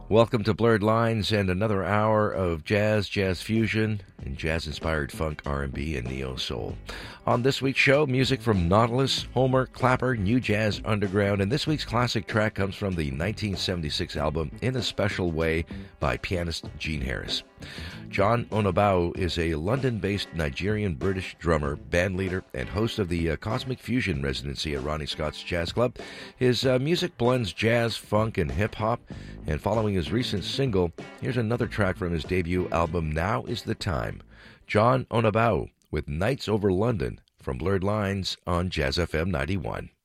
Welcome to Blurred Lines and another hour of jazz, jazz fusion, and jazz-inspired funk, R&B, and neo-soul. On this week's show, music from Nautilus, Homer, Clapper, New Jazz Underground, and this week's classic track comes from the 1976 album In a Special Way by pianist Gene Harris. John Onabau is a London-based Nigerian-British drummer, bandleader, and host of the Cosmic Fusion residency at Ronnie Scott's Jazz Club. His music blends jazz, funk, and hip-hop, and following his recent single, here's another track from his debut album, Now is the Time. John Onabau with Nights Over London from Blurred Lines on Jazz FM 91.